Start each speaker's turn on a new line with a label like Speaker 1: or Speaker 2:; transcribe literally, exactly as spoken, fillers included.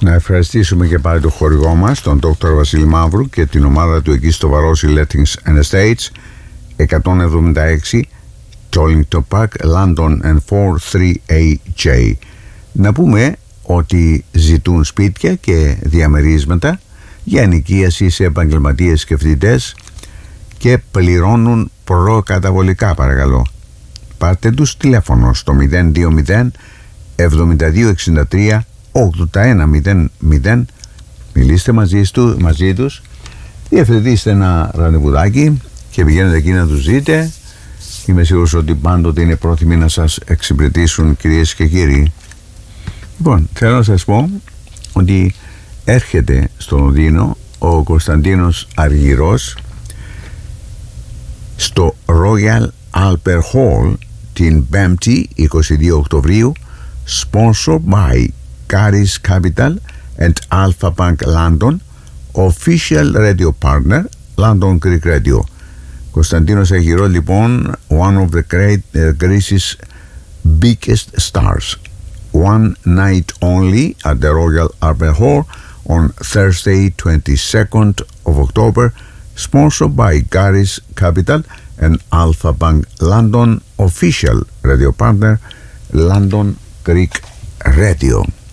Speaker 1: Να ευχαριστήσουμε και πάλι το χορηγό μας, τον Δόκτωρο Βασίλη Μαύρου και την ομάδα του εκεί στο Βαρόσι Lettings and Estates, εκατόν εβδομήντα έξι Tollington Park, London εν φορ θρι έι τζέι. Να πούμε ότι ζητούν σπίτια και διαμερίσματα για ενοικίαση σε επαγγελματίες και φοιτητές και πληρώνουν προκαταβολικά, παρακαλώ. Πάρτε τους τηλέφωνο στο μηδέν δύο μηδέν εβδομήντα δύο εξήντα τρία ογδόντα ένα μηδέν μηδέν. Μιλήστε μαζί, του, μαζί τους, διευθετήστε ένα ραντεβουδάκι και πηγαίνετε εκεί να τους δείτε. Είμαι σίγουρος ότι πάντοτε είναι πρόθυμοι να σας εξυπηρετήσουν, κυρίες και κύριοι. Λοιπόν, θέλω να σας πω ότι έρχεται στο Λονδίνο ο Κωνσταντίνος Αργυρός στο Royal Albert Hall την Πέμπτη είκοσι δύο Οκτωβρίου, sponsored by Caris Capital and Alpha Bank London, official radio partner London Greek Radio. Κωνσταντίνος Αργυρός, λοιπόν, one of the great uh, Greece's biggest stars. One night only at the Royal Albert Hall on Thursday twenty-second of October, sponsored by Caris Capital and Alpha Bank London, official radio partner London Greek Radio.